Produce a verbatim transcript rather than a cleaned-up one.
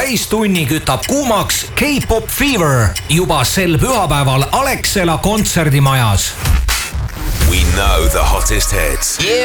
täistunni kütab kuumaks K-pop Fever juba sel pühapäeval Alexela kontserdimajas. We know the hottest hits. Yeah.